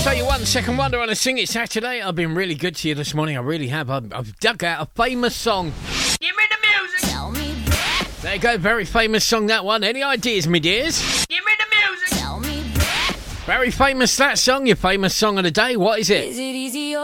Tell you one second wonder on a Sing It Saturday. I've been really good to you this morning. I really have. I've dug out a famous song. Give me the music. Tell me that. There you go, very famous song, that one. Any ideas, me dears? Give me the music. Tell me that. Very famous, that song. Your famous song of the day. What is it? Is it easy?